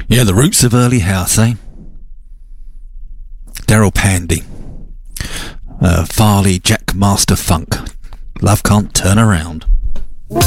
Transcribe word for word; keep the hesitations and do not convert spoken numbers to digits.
Yeah, the roots of early house, eh? Daryl Pandy. Uh, Farley, Jack Master Funk. Love Can't Turn Around.